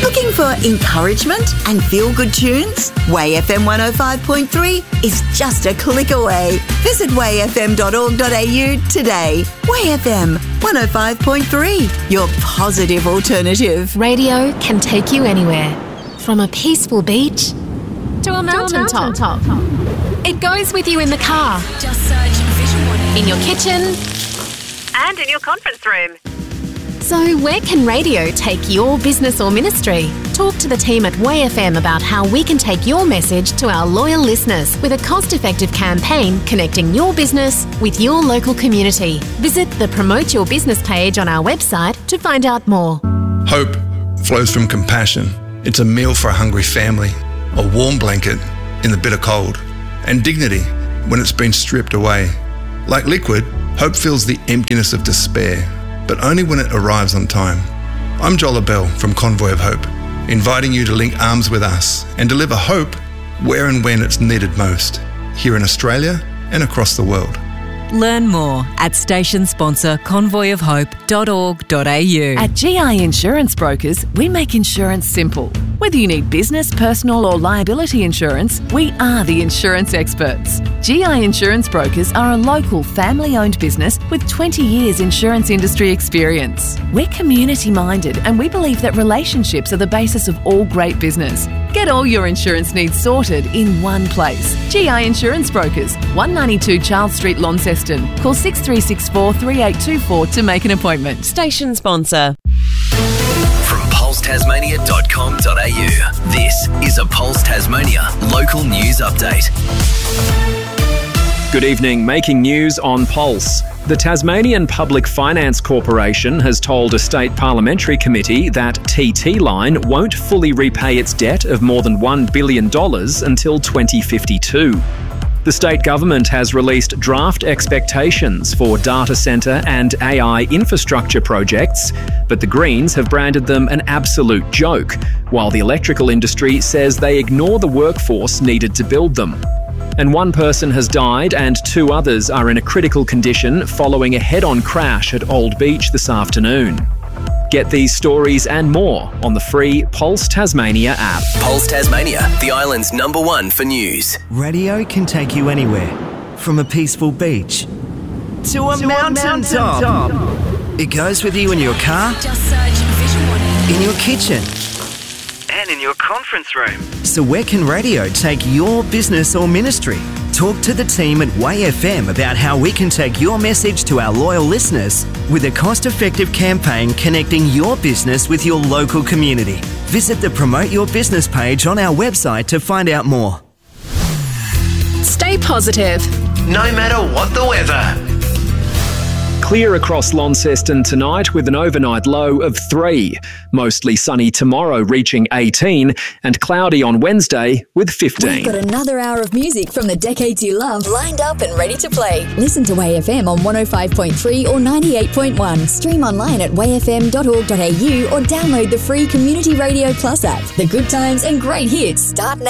Looking for encouragement and feel-good tunes? Way FM 105.3 is just a click away. Visit wayfm.org.au today. Way FM 105.3, your positive alternative. Radio can take you anywhere. From a peaceful beach to a mountain top. It goes with you in the car. Just search Vision One. In your kitchen. And in your conference room. So where can radio take your business or ministry? Talk to the team at Way FM about how we can take your message to our loyal listeners with a cost-effective campaign connecting your business with your local community. Visit the Promote Your Business page on our website to find out more. Hope flows from compassion. It's a meal for a hungry family, a warm blanket in the bitter cold, and dignity when it's been stripped away. Like liquid, hope fills the emptiness of despair, but only when it arrives on time. I'm Joel Abell from Convoy of Hope, inviting you to link arms with us and deliver hope where and when it's needed most, here in Australia and across the world. Learn more at station sponsor convoyofhope.org.au. At GI Insurance Brokers, we make insurance simple. Whether you need business, personal or liability insurance, we are the insurance experts. GI Insurance Brokers are a local family-owned business with 20 years insurance industry experience. We're community-minded and we believe that relationships are the basis of all great business. Get all your insurance needs sorted in one place. GI Insurance Brokers, 192 Charles Street, Launceston. Call 6364 3824 to make an appointment. Station sponsor. From pulsetasmania.com.au, this is a Pulse Tasmania local news update. Good evening, making news on Pulse. The Tasmanian Public Finance Corporation has told a state parliamentary committee that TT Line won't fully repay its debt of more than $1 billion until 2052. The state government has released draft expectations for data centre and AI infrastructure projects, but the Greens have branded them an absolute joke, while the electrical industry says they ignore the workforce needed to build them. And one person has died and 2 others are in a critical condition following a head-on crash at Old Beach this afternoon. Get these stories and more on the free Pulse Tasmania app. Pulse Tasmania, the island's #1 for news. Radio can take you anywhere. From a peaceful beach to a mountain top. It goes with you in your car, Just search Vision One. in your kitchen. And in your conference room. So where can radio take your business or ministry? Talk to the team at Way FM about how we can take your message to our loyal listeners with a cost-effective campaign connecting your business with your local community. Visit the Promote Your Business page on our website to find out more. Stay positive. No matter what the weather. Clear across Launceston tonight with an overnight low of 3. Mostly sunny tomorrow, reaching 18, and cloudy on Wednesday with 15. We've got another hour of music from the decades you love lined up and ready to play. Listen to Way FM on 105.3 or 98.1. Stream online at wayfm.org.au or download the free Community Radio Plus app. The good times and great hits start now.